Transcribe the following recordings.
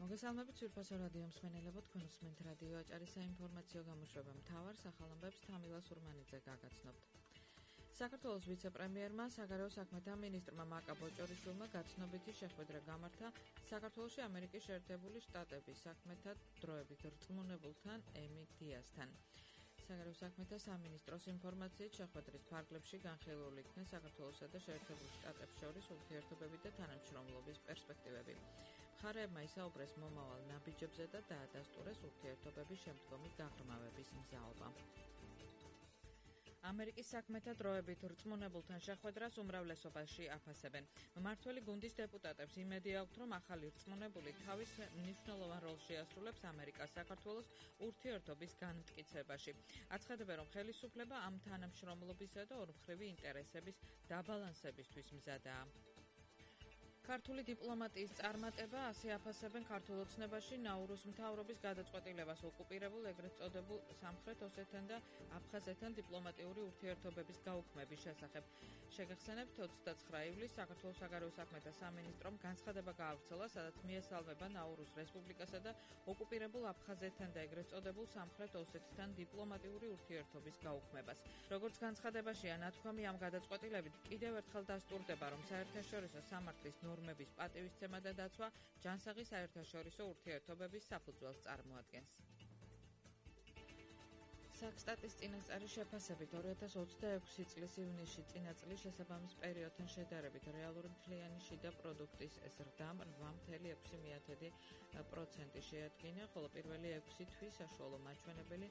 მოგესალმებით ძვირფასო რადიო მსმენელებო, თქვენ უსმენთ რადიო აჭარის საინფორმაციო გამოშვება მთავარ სახალამბებს თამილა სურმანიძე გაგაცნობთ. საქართველოს ვიცე-პრემიერმა, საგარეო საქმეთა მინისტრმა მაკა ბოჭორიშვილმა გაცნობითი შეხვედრა გამართა საქართველოში ამერიკის შეერთებული შტატების საქმეთა დროებით რწმუნებულთან ემი დიასთან. საგარეო საქმეთა სამინისტროს ინფორმაციით შეხვედრის ფარგლებში განხილული იქნა საქართველოსა და შეერთებულ შტატებს შორის ურთიერთობები და თანამშრომლობის პერსპექტივები. მხარეებმა ისაუბრეს მომავალ ნაბიჯებზე და დაადასტურეს ურთიერთობების შემდგომი გაღრმავების მზაობა. ამერიკის საქმეთა დროებით რწმუნებულთან შეხვედრას უმრავლესობაში აფასებენ. მმართველი გუნდის დეპუტატებს იმედი აქვთ, რომ ახალი რწმუნებული თავის მნიშვნელოვან როლს შეასრულებს ამერიკა-საქართველოს ურთიერთობის განმტკიცებაში. აცხადებენ, რომ ხელისუფლება ამ თანამშრომლობისა და ორმხრივი ინტერესების დაბალანსებისთვის მზადაა. ქართული დიპლომატიის წარმატება ასე აფასებენ ქართულ ოცნებაში ნაურუს მთავრობის გადაწყვეტილებას ოკუპირებულ ეგრეთ წოდებულ სამხრეთ ოსეთთან და აფხაზეთთან დიპლომატიური ურთიერთობების გაუქმების შესახებ. შეგახსენებთ, 29 ივლისს საქართველოს საგარეო საქმეთა სამინისტრომ განცხადება გაავრცელა, სადაც მიესალმება ნაურუს რესპუბლიკასა და ოკუპირებულ აფხაზეთთან და ეგრეთ წოდებულ სამხრეთ ოსეთთან დიპლომატიური ურთიერთობის გაუქმებას. როგორც განცხადებაშია ნათქვამი, ამ გადაწყვეტილებით კიდევ ერთხელ დასტურდება, რომ საერთაშორისო სამართლის ნორმების პატივისცემა და დაცვა ჯანსაღი საერთაშორისო ურთიერთობების საფუძველს წარმოადგენს. საქსტატის წინასწარი შეფასებით 2026 წლის ივნისში წინა წლის შესაბამის პერიოდთან შედარებით რეალური მთლიანი შიდა პროდუქტის ზრდამ 8,6% შეადგინა, ხოლო პირველი 6 თვის საშუალო მაჩვენებელი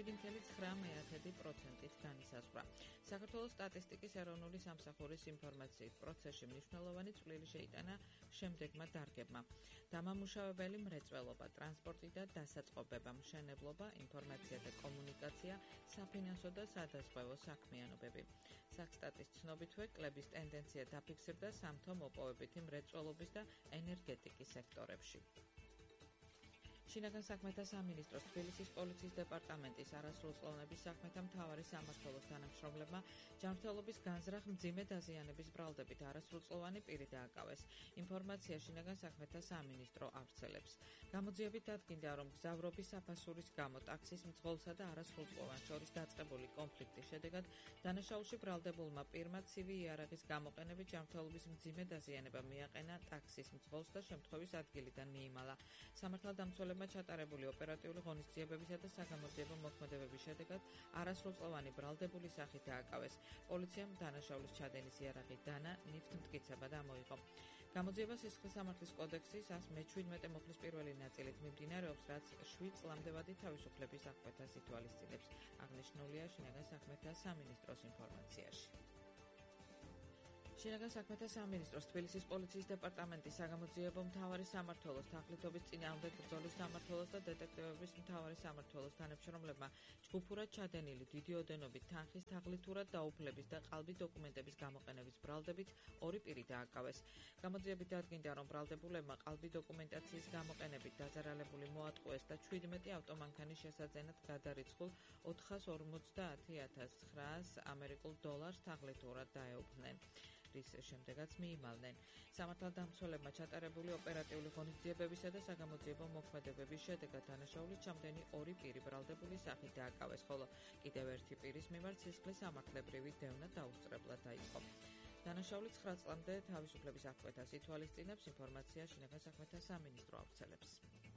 7,9%-ით განისაზღვრა. საქართველოს სტატისტიკის ეროვნული სამსახურის ინფორმაციით პროცესში მნიშვნელოვანი წვლილი შეიტანა შემდეგმა დარგებმა: დამამუშავებელი მრეწველობა, ტრანსპორტი და დასაწყობება, მშენებლობა, ინფორმაცია და კომუნიკაცია, საფინანსო და სადაზღვევო საქმიანობები. საქსტატის ცნობითვე კლების ტენდენცია დაფიქსირდა სამთო მოპოვებითი მრეწველობის და ენერგეტიკის სექტორებში. შინაგან საქმეთა სამინისტროს თბილისის პოლიციის დეპარტამენტის არასრულწლოვნების საქმეთა მთავარი სამმართველოს თანამშრომლებმა ჯანმრთელობის განზრახ მძიმე დაზიანების ბრალდებით არასრულწლოვანი პირი დააკავეს. ინფორმაცია შინაგან საქმეთა სამინისტრო ავრცელებს. გამოძიებით დადგინდა, რომ გზავრობის საფასურის გამო ტაქსის მძღოლსა და არასრულწლოვანს შორის დაწყებული კონფლიქტის შედეგად დანაშაულში ბრალდებულმა პირმა ცივი იარაღის გამოყენებით ჯანმრთელობის მძიმე დაზიანება მიაყენა ტაქსის მძღოლს და შემთხვევის ადგილიდან მიიმალა. სამართალდამცველებმა ჩატარებული ოპერატიული ღონისძიებებისა და საგამოძიებო მოქმედებების შედეგად არასრულწლოვანი ბრალდებული სახით დააკავეს. პოლიციამ დანაშაულის ჩადენის იარაღი დანა, ნივთმტკიცება ამოიღო. გამოძიება სისხლის სამართლის კოდექსის 117 მოხლის პირველი ნაწილით მიმდინარეობს, რაც 7 წლამდე თავისუფლების აღკვეთას ითვალისწინებს. აღნიშნულია შინაგან საქმეთა სამინისტროს ინფორმაციაში. შინაგან საქმეთა სამინისტროს თბილისის პოლიციის დეპარტამენტის საგამოძიებო მთავარი სამმართველოს, თაღლითობის წინააღმდეგ ბრძოლის სამმართველოს და დეტექტივების მთავარი სამმართველოს თანამშრომლებმა ჯგუფურად ჩადენილი დიდი ოდენობით თანხის თაღლითურად დაუფლების და ყალბი დოკუმენტების გამოყენების ბრალდებით ორი პირი დააკავეს. გამოძიებით დადგინდა, რომ ბრალდებულებმა ყალბი დოკუმენტაციის გამოყენებით დაზარალებული მოატყუეს და 17 ავტომანქანის შესაძენად გადარიცხულ 450,900 ამერიკულ დოლარს თაღლითურად დაეუფლნენ, რის შემდეგაც მიიმალნენ. სამართალდამცველებმა ჩატარებული ოპერატიული ღონისძიებებისა და საგამოძიებო მოქმედებების შედეგად დანაშაულის ჩამდენი ორი პირი ბრალდებული სახით დააკავეს, ხოლო კიდევ ერთი პირის მიმართ სისხლის სამართლებრივი დევნა დაუსწრებლად დაიწყო. დანაშაული 9 წლამდე თავისუფლების აღკვეთას ითვალისწინებს, ინფორმაცია შინაგან საქმეთა სამინისტრო ავრცელებს.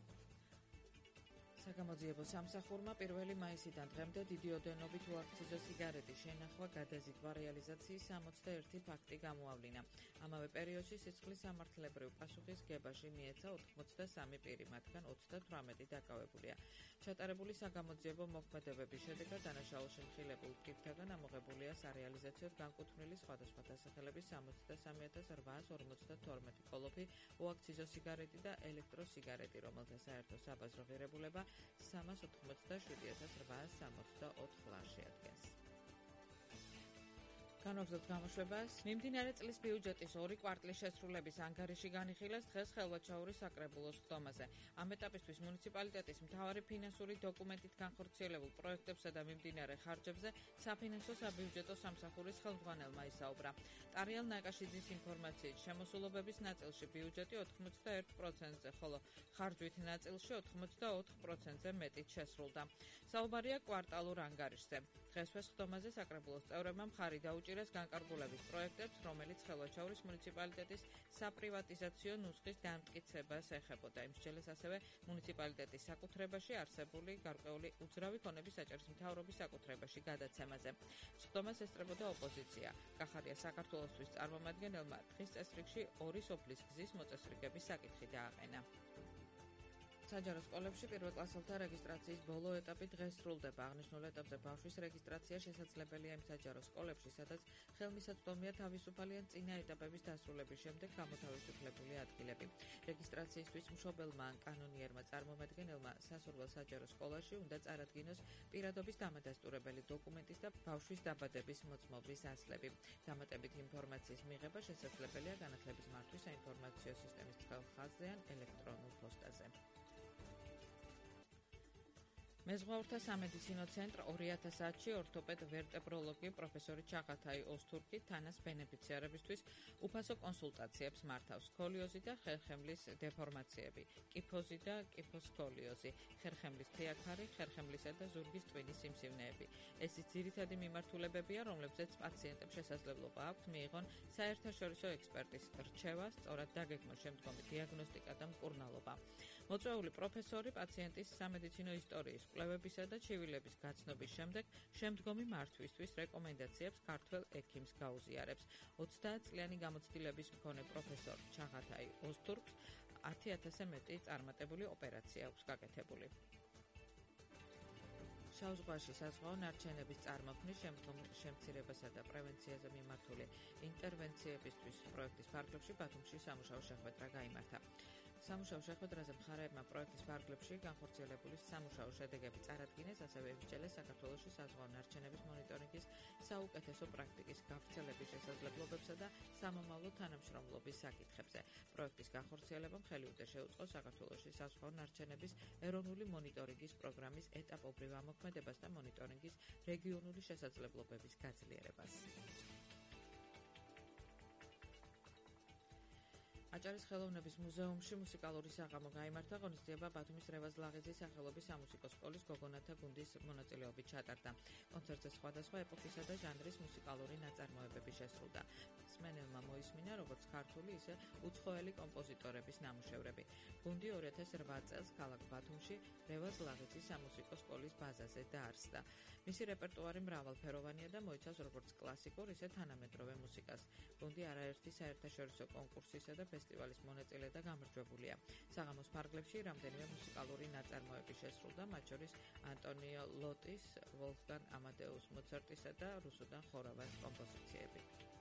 საგამოძიებო სამსახურმა 1 მაისიდან დღემდე დიდი ოდენობით უაქციზო სიგარეტის შენახვა, გადაზიდვა, რეალიზაციის 61 ფაქტი გამოავლინა. ამავე პერიოდში სისხლის სამართლებრივ პასუხისგებაში მიეცა 83 პირი, მათგან 38 დაკავებულია. ჩატარებული საგამოძიებო მოქმედებების შედეგად დანაშაულში მხილებულ პირთაგან ამოღებულია სარეალიზაციოდ განკუთვნილი სხვადასხვა დასახელების 63,852 კოლოფი უაქციზო სიგარეტი და ელექტროსიგარეტი, რომელთა საერთო საბაზრო ღირებულება 387,864 ლარს შეადგენს. განვაგრძობთ გამოშვებას. მიმდინარე წლის ბიუჯეტის 2 კვარტლის შესრულების ანგარიში განიხილეს დღეს ხელვაჩაურის საკრებულოს ხდომაზე. ამ ეტაპისთვის მუნიციპალიტეტის მთავარი ფინანსური დოკუმენტით განხორციელებულ პროექტებსა და მიმდინარე ხარჯებზე საფინანსო საბიუჯეტო სამსახურის ხელმძღვანელმა ისაუბრა. ტარიელ ნაკაშიძის ინფორმაციით, შემოსულობების ნაწილში ბიუჯეტი 81%-ზე, ხოლო ხარჯვით ნაწილში 84%-ზე მეტით შესრულდა. საუბარია კვარტალურ ანგარიშზე. დღესვე ხდომაზე საკრებულოს წევრებმა მხარი დაუჭირეს განკარგულების პროექტებს, რომელიც ხელვაჩაურის მუნიციპალიტეტის საპრივატიზაციო ნუსხის დამტკიცებას ეხებოდა. იმსჯელეს ასევე მუნიციპალიტეტის საკუთრებაში არსებული გარკვეული უძრავი ქონების საჭირის მთავრობის საკუთრებაში გადაცემაზე. ხდომას ესწრებოდა ოპოზიცია. კახარია საქართველოსთვის წარმომადგენელმა დღის წესრიგში 2 სოფლის გზის მოწესრიგების საკითხი დააყენა. საჯარო სკოლებში პირველ კლასელთა რეგისტრაციის ბოლო ეტაპი დღეს სრულდება. აღნიშნულ ეტაპზე ბავშვის რეგისტრაცია შესაძლებელია იმ საჯარო სკოლებში, სადაც ხელმისაწვდომია თავისუფალი ან წინა ეტაპების დასრულების შემდეგ გამოთავისუფლებული ადგილები. რეგისტრაციისთვის მშობელმა ან კანონიერმა წარმომადგენელმა სასურველ საჯარო სკოლაში უნდა წარადგინოს პირადობის დამადასტურებელი დოკუმენტის და ბავშვის დაბადების მოწმობის ასლები. დამატებით ინფორმაციის მიღება შესაძლებელია განათლების მართვის საინფორმაციო სისტემის ცხელ ხაზზე ან ელექტრონულ პოსტაზე. მეზღვაურთა სამედიცინო ცენტრ 2010-ში ორთოპედ ვერტებროლოგი პროფესორი ჩაღათაი ოსთურკი თანას ბენეფიციარებისთვის უფასო კონსულტაციებს მართავს. სკოლიოზი და ხერხემლის დეფორმაციები, კიფოზი და კიფოსკოლიოზი, ხერხემლის თეაქარი, ხერხემლისა და ზურგის ტვინის სიმსივნეები. ეს ძირითადი მიმართულებებია, რომლებზეც პაციენტებს შესაძლებლობა აქვთ მიიღონ საერთაშორისო ექსპერტის რჩევა, სწორად დაგეგმოს შემდგომი დიაგნოსტიკა და მკურნალობა. მოწვეული პროფესორი პაციენტის სამედიცინო ისტორიის, კვლევებისა და ჩივილების გაცნობის შემდეგ შემდგომი მართვისთვის რეკომენდაციებს ქართველ ექიმს გაუზიარებს. 30 წლიანი გამოცდილების მქონე პროფესორ ჩაღათაი ოსთურკს 10,000-ზე მეტი წარმატებული ოპერაცია აქვს გაკეთებული. შავ ზღვაში საზღვაო ნარჩენების წარმოქმნის, შემცირებასა და პრევენციაზე მიმართული ინტერვენციებისთვის პროექტის ფარგლებში ბათუმში სამუშაო შეხვედრა გაიმართა. სამუშაო შეხვედრაზე მხარეებმა პროექტის ფარგლებში განხორციელებული სამუშაო შედეგები წარადგინეს, ასევე ემსჯელეს საქართველოში საზღვაო ნარჩენების მონიტორინგის საუკეთესო პრაქტიკის გავრცელების შესაძლებლობებსა და სამომავლო თანამშრომლობის საკითხებზე. პროექტის განხორციელებამ ხელი უდე შეუწყო საქართველოში საზღვაო ნარჩენების ეროვნული მონიტორინგის პროგრამის ეტაპობრივ ამოქმედებას და მონიტორინგის რეგიონული შესაძლებლობების გაძლიერებას. აჭარის ხელოვნების მუზეუმში მუსიკალური საღამო გაიმართა. ღონისძიება ბათუმის რევაზ ლაღიძის სახელობის სამუსიკო სკოლის გოგონათა გუნდის მონაწილეობით ჩატარდა. კონცერტზე სხვადასხვა ეპოქისა და ჟანრის მუსიკალური ნაწარმოებები შესრულდა. მსმენელმა მოისმინა როგორც ქართული, ისე უცხოელი კომპოზიტორების ნამუშევრები. გუნდი 2008 წელს ქალაქ ბათუმში რევაზ ლაღიძის სამუსიკო სკოლის ბაზაზე დაარსდა. მისი რეპერტუარი მრავალფეროვანია და მოიცავს როგორც კლასიკურ, ისე თანამედროვე მუსიკას. გუნდი არაერთი საერთაშორისო კონკურსისა და ფესტივალის მონაწილე და გამარჯვებულია. საღამოს ფარგლებში რამდენიმე მუსიკალური ნაწარმოები შესრულდა, მათ შორის ანტონიო ლოტის, ვოლფგანგ ამადეუს მოცარტისა და რუსუდან ხორავას კომპოზიციები.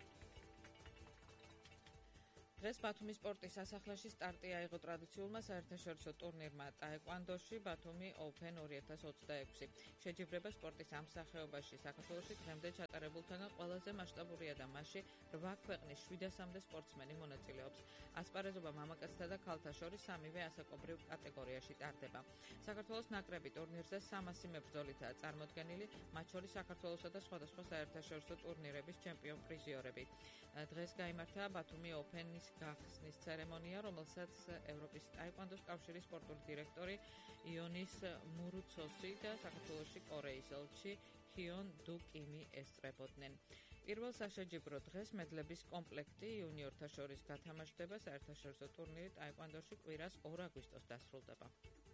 დღეს ბათუმის სპორტის სასახლეში სტარტი აიღო ტრადიციულმა საერთაშორისო ტურნირმა ტაეკვანდოში ბათუმი Open 2026. შეჯიბრება სპორტის ამ სახეობაში საქართველოში დღემდე ჩატარებულთაგან ყველაზე მასშტაბურია და მასში 8 ქვეყნის 700-მდე სპორტსმენი მონაწილეობს. ასპარეზობა მამაკაცთა და ქალთა შორის სამივე ასაკობრივ კატეგორიაში ტარდება. საქართველოს ნაკრები ტურნირზე 300 მებრძოლითაა წარმოდგენილი, მათ შორის საქართველოსა და სხვადასხვა საერთაშორისო ტურნირების ჩემპიონ პრიზიორები. დღეს გაიმართა ბათუმი Open-ის გახსნის ცერემონია, რომელსაც ევროპის ტაეკვანდოს კავშირის სპორტული დირექტორი იონის მურუცოსი და საქართველოში კორეის ელჩი ჰიონ დუ კიმი ესწრებოდნენ. პირველ საშეჯიბრო დღეს მედლების კომპლექტი იუნიორთა შორის გათამაშდება. საერთაშორისო ტურნირი ტაეკვანდოში კვირას 2 აგვისტოს დასრულდება.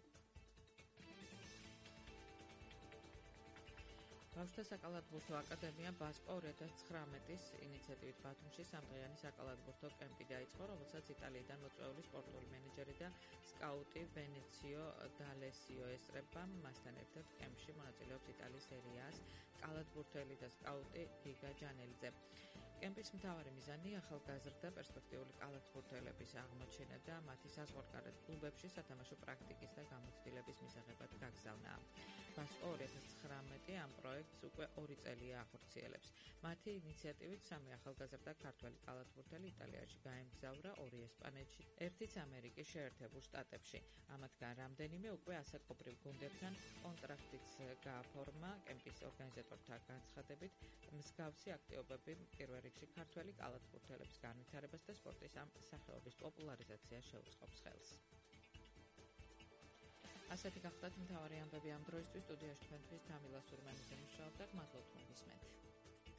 ბავშვთა საკალათბურთო აკადემია ბასკო 2019-ის ინიციატივით ბათუმში 3დღიანი საკალათბურთო კემპი დაიწყო, რომელსაც იტალიიდან მოწვეული სპორტული მენეჯერი და სკაუტი ვენეციო დალესიო ესწრება. მასთან ერთად კემპში მონაწილეობს იტალიის სერია A-ს კალათბურთელი და სკაუტი გიგა ჯანელიძე. კემპის მთავარი მიზანი ახალგაზრდა პერსპექტიული კალათბურთელების აღმოჩენა და მათი საზღვარგარეთ კლუბებში სათამაშო პრაქტიკის და გამოცდილების მისაღებად გაგზავნა. ბასკო 2019 ამ პროექტს უკვე 2 წელია ახორციელებს. მათი ინიციატივით 3 ახალგაზრდა ქართველი კალათბურთელი იტალიაში გაემგზავრა, 2 ესპანეთში, 1-იც ამერიკის შეერთებულ შტატებში. ამათგან რამდენიმე უკვე ასაკობრივ გუნდებთან კონტრაქტიც გააფორმა. კემპის ორგანიზატორთა განცხადებით, მსგავსი აქტივობები პირველ რიგში ქართველი კალათბურთელების განვითარებას და სპორტის ამ სახეობის პოპულარიზაციას შეუწყობს ხელს. ასეთი გახლდათ მთავარი ამბები ამ დროისთვის. სტუდიაში თქვენთვის თამილა სურმანიძე მუშაობდა. მადლობთ მოგისმენთ.